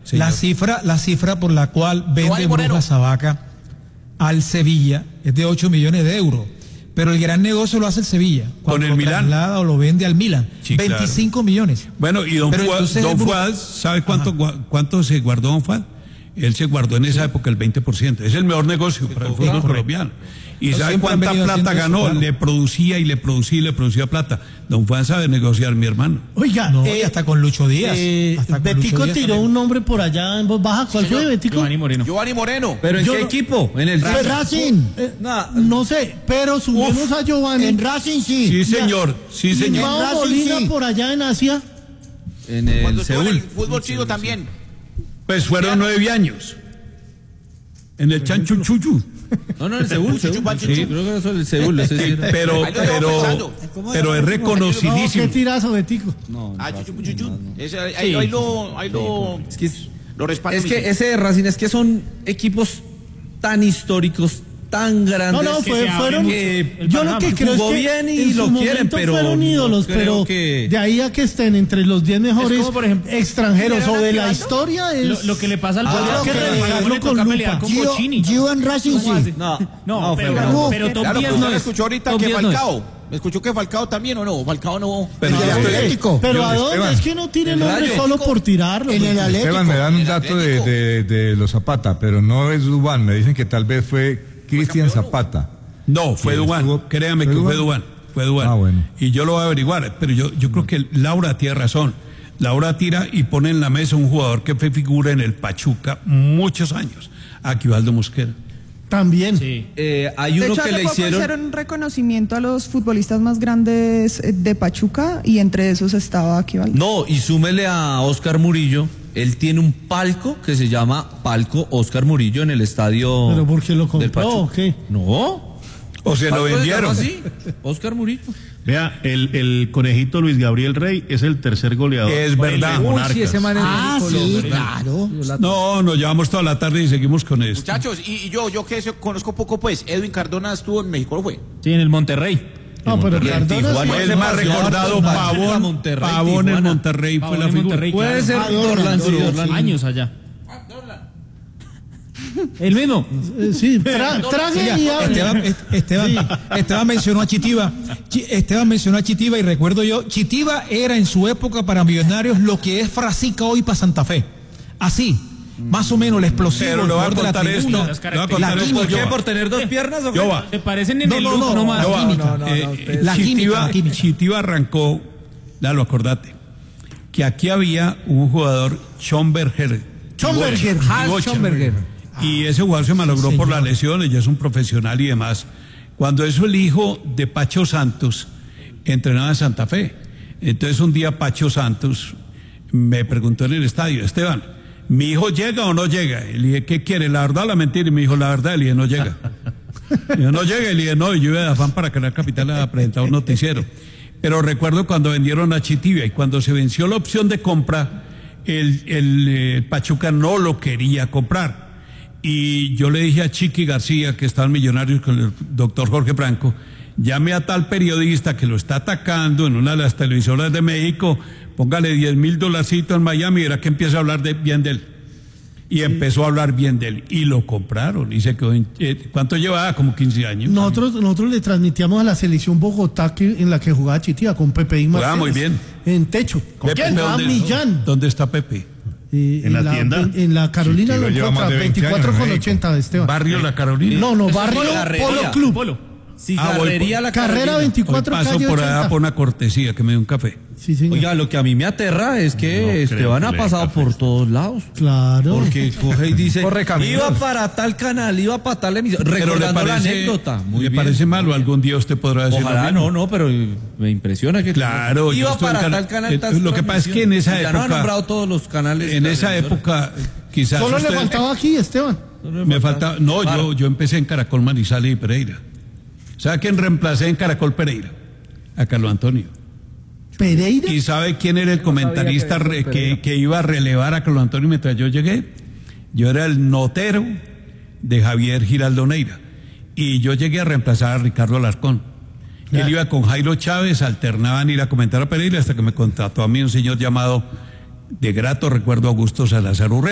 La cifra por la cual vende Brujas Vaca al Sevilla es de 8 millones de euros. Pero el gran negocio lo hace el Sevilla. Con el Milán. O lo vende al Milán. Sí, 25 millones. Bueno, y don Fuad, ¿sabe cuánto se guardó don Fuad? Él se guardó en esa época el 20%. Es el mejor negocio para el fútbol colombiano. ¿Y sabe cuánta plata ganó? Eso, claro. Le producía plata. Don Juan sabe negociar, mi hermano. Oiga, y hasta con Lucho Díaz. Betico tiró un nombre por allá en voz baja. ¿Cuál fue, Betico? Giovanni Moreno. ¿Pero en qué equipo? En el Racing. No sé, pero subimos a Giovanni. En Racing sí. Sí, señor. Sí, señor. En Molina por allá en Asia. En el Seúl. En el fútbol chino también. Pues fueron 9 años. En el Chanchuchuchu. No, en el Seúl. Sí, creo que eso es el Seúl. Pero es reconocidísimo. ¿Qué tirazo, Betico? Ahí lo respaldo. Es que ese de Racing es que son equipos tan históricos, tan grandes. Fueron. Yo lo que creo jugó es que bien y lo quieren, pero fueron ídolos, pero de ahí a que estén entre los 10 mejores como, por ejemplo, extranjeros o de la historia es lo que le pasa al que revisarlo con lupa. Gio en Racing sí. No, pero top 10 no es. Escuchó ahorita que Falcao. ¿Me escuchó que Falcao también o no? Falcao no. Pero ¿a dónde? Es que no tiene nombre solo por tirarlo. En el Atlético. Esteban, me dan un dato de los Zapata, pero no es Duván. Me dicen que tal vez fue Cristian Zapata. No, fue Duván. Créame que fue Duván. Ah, bueno. Y yo lo voy a averiguar, pero yo creo que Laura tiene razón. Laura tira y pone en la mesa un jugador que fue figura en el Pachuca muchos años, Aquivaldo Mosquera. También. Sí. Hay uno que le hicieron un reconocimiento a los futbolistas más grandes de Pachuca y entre esos estaba Aquivaldo. No, y súmele a Oscar Murillo. Él tiene un palco que se llama Palco Oscar Murillo en el estadio. ¿Pero por qué lo compró o qué? No. O se lo vendieron. Así, Oscar Murillo. Vea, el conejito Luis Gabriel Rey es el tercer goleador. Es verdad. Sí, ese man es sí, claro. No, nos llevamos toda la tarde y seguimos con esto. Muchachos, y yo que conozco poco, pues, Edwin Cardona estuvo en México, ¿no fue? Sí, en el Monterrey. No, pero Cardona fue el más recordado. Pavón en Monterrey fue la figura. Puede ser Dorlan. Años allá. El mismo. Sí, traje y hable. Esteban mencionó a Chitiba. Esteban mencionó a Chitiba y recuerdo yo, Chitiba era en su época para Millonarios lo que es Frasica hoy para Santa Fe. Así, más o menos el explosivo. Pero lo va a contar esto. ¿Por qué? ¿Por tener dos piernas o qué? Se parecen en el look nomás. Chitiba arrancó, Lalo, acordate, que aquí había un jugador, Schomberger. Y ese jugador se malogró por las lesiones, ya es un profesional y demás. Cuando eso el hijo de Pacho Santos entrenaba en Santa Fe. Entonces un día Pacho Santos me preguntó en el estadio, Esteban, ¿mi hijo llega o no llega? Y le dije, ¿qué quiere? ¿La verdad o la mentira? Y me dijo, la verdad. Y le dije, no llega. Y yo, no llega. Y le dije, no, y yo iba de afán para Canal Capital a presentar un noticiero. Pero recuerdo cuando vendieron a Chitibia y cuando se venció la opción de compra, el Pachuca no lo quería comprar. Y yo le dije a Chiqui García, que está en Millonarios con el doctor Jorge Franco, llame a tal periodista que lo está atacando en una de las televisoras de México, póngale $10,000 en Miami y verá que empieza a hablar bien de él. Y empezó a hablar bien de él. Y lo compraron. Y se quedó ¿cuánto llevaba? Como 15 años. Nosotros le transmitíamos a la selección Bogotá en la que jugaba Chitiba con Pepe y Martínez. Muy bien. En techo. ¿Con quién? Millán. ¿Dónde está Pepe? ¿En la tienda? En la Carolina lo encuentra, 24,80 de Esteban. ¿Barrio La Carolina? No, Barrio Polo Club. Cigarrería La Carolina. Carrera 24, paso calle por 80. allá por una cortesía, que me dé un café. Sí, señor. Oiga, lo que a mí me aterra es que Esteban ha pasado por todos lados. Claro. Porque coge y dice, iba para tal canal, iba para tal emisión, recordando la anécdota. ¿Le parece malo? Algún día usted podrá decir ojalá no, pero me impresiona que claro, iba para tal canal. Lo que pasa es que en esa época, no ha nombrado todos los canales. En esa época, quizás solo le faltaba aquí, Esteban. Me faltaba, yo empecé en Caracol Manizales y Pereira. ¿Sabe quién reemplacé en Caracol Pereira? A Carlos Antonio. ¿Pereira? ¿Y sabe quién era el comentarista que iba a relevar a Carlos Antonio mientras yo llegué? Yo era el notero de Javier Giraldo Neira. Y yo llegué a reemplazar a Ricardo Alarcón. Él iba con Jairo Chávez, alternaban ir a comentar a Pereira hasta que me contrató a mí un señor llamado, de grato recuerdo, Augusto Salazar Urrea.